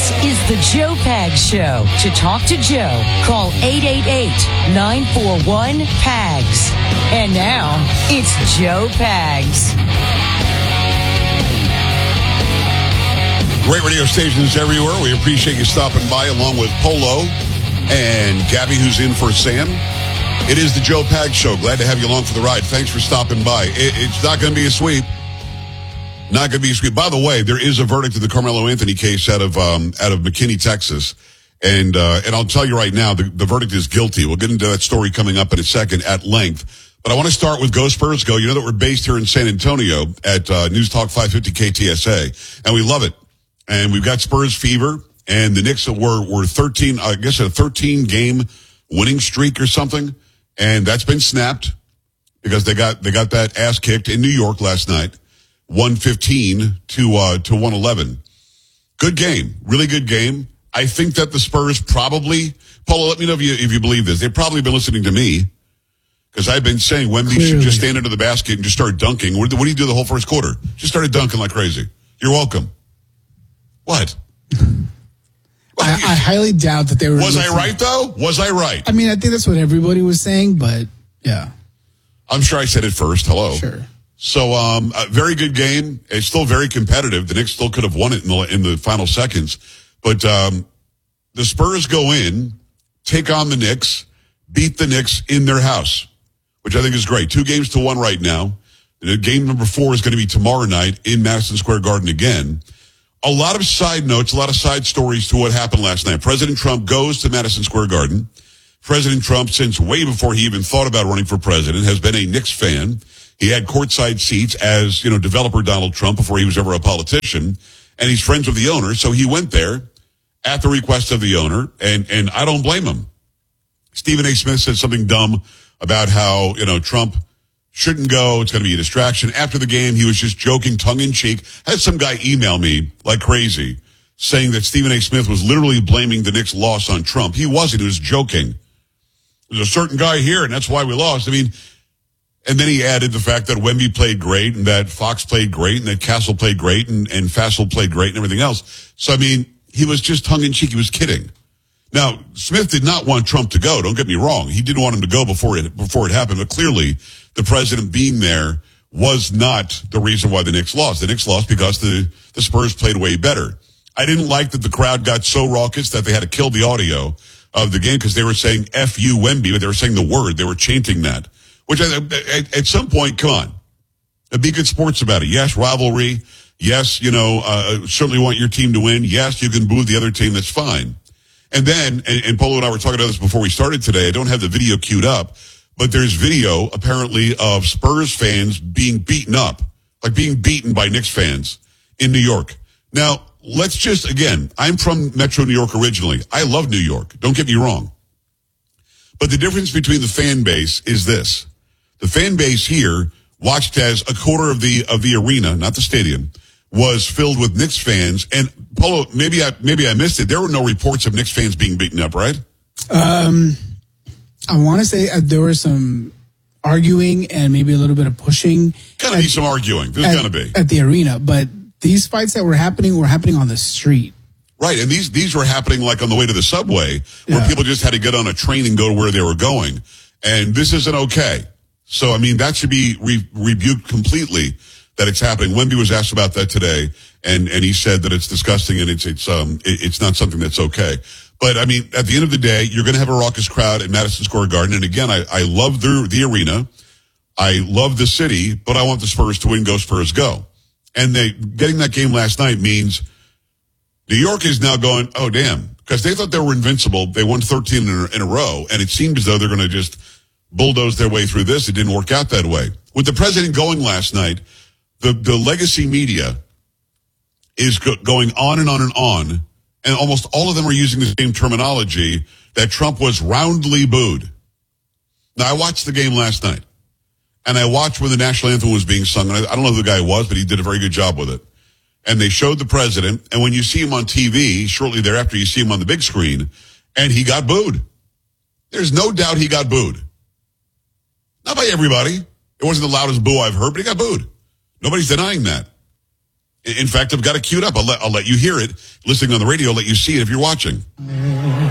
This is the Joe Pags Show. To talk to Joe, call 888-941-PAGS. And now, it's Joe Pags. Great radio stations everywhere. We appreciate you stopping by along with Polo and Gabby, who's in for Sam. It is the Joe Pags Show. Glad to have you along for the ride. Thanks for stopping by. It's not going to be a sweep. Not going to be a sweep. By the way, there is a verdict in the Carmelo Anthony case out of McKinney, Texas. And I'll tell you right now, the verdict is guilty. We'll get into that story coming up in a second at length. But I want to start with Go Spurs Go. You know that we're based here in San Antonio at News Talk 550 KTSA. And we love it. And we've got Spurs fever. And the Knicks were 13, I guess a 13-game winning streak or something. And that's been snapped because they got that ass kicked in New York last night. 115 to 111. Good game. Really good game. I think that the Spurs probably, Paula, let me know if you believe this. They've probably been listening to me because I've been saying Wemby should just stand under the basket and just start dunking. What do you do the whole first quarter? Just started dunking like crazy. You're welcome. What? I highly doubt that they were. Was I right though? Was I right? I mean, I think that's what everybody was saying, but yeah. I'm sure I said it first. Hello. Sure. So, a very good game. It's still very competitive. The Knicks still could have won it in the final seconds. But, the Spurs go in, take on the Knicks, beat the Knicks in their house, which I think is great. 2-1 right now. Game number 4 is going to be tomorrow night in Madison Square Garden again. A lot of side notes, a lot of side stories to what happened last night. President Trump goes to Madison Square Garden. President Trump, since way before he even thought about running for president, has been a Knicks fan. He had courtside seats as, developer Donald Trump before he was ever a politician. And he's friends with the owner. So he went there at the request of the owner. And I don't blame him. Stephen A. Smith said something dumb about how, Trump shouldn't go. It's going to be a distraction. After the game, he was just joking tongue in cheek. I had some guy email me like crazy saying that Stephen A. Smith was literally blaming the Knicks' loss on Trump. He wasn't. He was joking. There's a certain guy here and that's why we lost. I mean, and then he added the fact that Wemby played great and that Fox played great and that Castle played great and Fassel played great and everything else. So, I mean, he was just tongue-in-cheek. He was kidding. Now, Smith did not want Trump to go. Don't get me wrong. He didn't want him to go before it happened. But clearly, the president being there was not the reason why the Knicks lost. The Knicks lost because the Spurs played way better. I didn't like that the crowd got so raucous that they had to kill the audio of the game because they were saying F you Wemby, but they were saying the word. They were chanting that. Which at some point, come on, be good sports about it. Yes, rivalry. Yes, certainly want your team to win. Yes, you can boo the other team. That's fine. And then, and Polo and I were talking about this before we started today. I don't have the video queued up, but there's video apparently of Spurs fans being beaten up, like being beaten by Knicks fans in New York. Now, let's just, again, I'm from Metro New York originally. I love New York. Don't get me wrong. But the difference between the fan base is this. The fan base here, watched as a quarter of the arena, not the stadium, was filled with Knicks fans. And Polo, maybe I missed it. There were no reports of Knicks fans being beaten up, right? I want to say there was some arguing and maybe a little bit of pushing. Gotta be some arguing. There's gonna be at the arena, but these fights that were happening on the street. Right, and these were happening like on the way to the subway, where people just had to get on a train and go to where they were going. And this isn't okay. So, I mean, that should be rebuked completely that it's happening. Wemby was asked about that today, and he said that it's disgusting and it's not something that's okay. But, I mean, at the end of the day, you're going to have a raucous crowd at Madison Square Garden. And again, I love the arena. I love the city, but I want the Spurs to win. Go Spurs, go. And getting that game last night means New York is now going, oh, damn, because they thought they were invincible. They won 13 in a row, and it seemed as though they're going to just bulldoze their way through this. It didn't work out that way. With the president going last night, the legacy media is going on and on and on, and almost all of them are using the same terminology, that Trump was roundly booed. Now, I watched the game last night, and I watched when the national anthem was being sung. And I don't know who the guy was, but he did a very good job with it. And they showed the president, and when you see him on TV, shortly thereafter you see him on the big screen, and he got booed. There's no doubt he got booed. Not by everybody. It wasn't the loudest boo I've heard, but he got booed. Nobody's denying that. In fact, I've got it queued up. I'll let you hear it. Listening on the radio, I'll let you see it if you're watching.